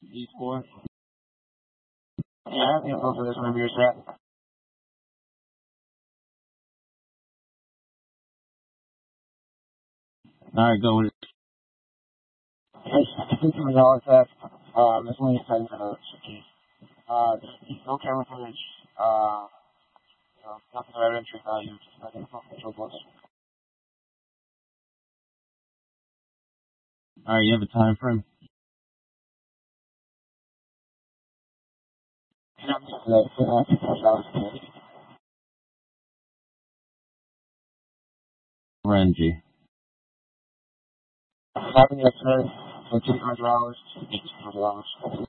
E4. Yeah, you can go for this whenever you're set. Alright, go with it. It's $15 theft. Miscellaneous items for the suitcase. No camera footage. Nothing of entry value. Just nothing from control books. Alright, you have a time frame? Renji. Having your experience for $200, $200.